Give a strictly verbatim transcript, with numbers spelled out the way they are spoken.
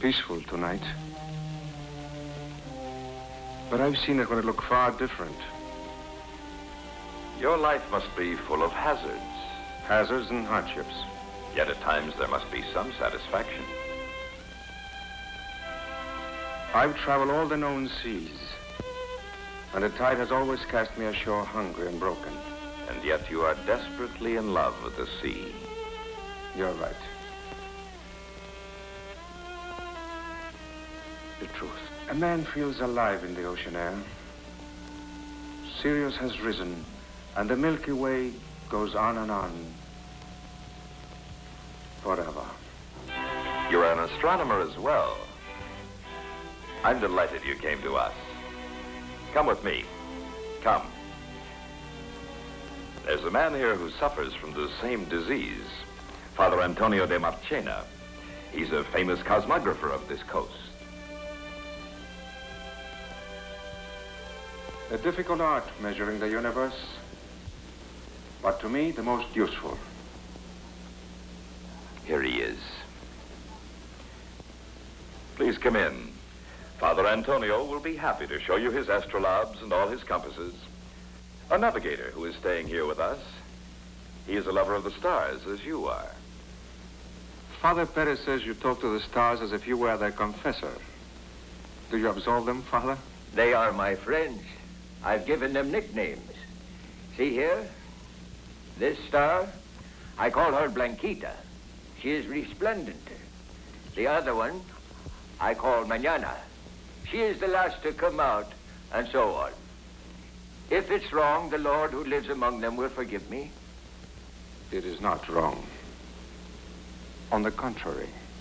peaceful tonight. But I've seen it when it looked far different. Your life must be full of hazards. Hazards and hardships. Yet at times there must be some satisfaction. I've traveled all the known seas, and the tide has always cast me ashore hungry and broken. And yet you are desperately in love with the sea. You're right. The truth. A man feels alive in the ocean air. Sirius has risen, and the Milky Way goes on and on. Forever. You're an astronomer as well. I'm delighted you came to us. Come with me. Come. There's a man here who suffers from the same disease. Father Antonio de Marchena. He's a famous cosmographer of this coast. A difficult art, measuring the universe, but to me, the most useful. Here he is. Please come in. Father Antonio will be happy to show you his astrolabes and all his compasses. A navigator who is staying here with us. He is a lover of the stars, as you are. Father Perez says you talk to the stars as if you were their confessor. Do you absolve them, Father? They are my friends. I've given them nicknames. See here? This star, I call her Blanquita. She is resplendent. The other one, I call Mañana. She is the last to come out, and so on. If it's wrong, the Lord who lives among them will forgive me. It is not wrong. On the contrary.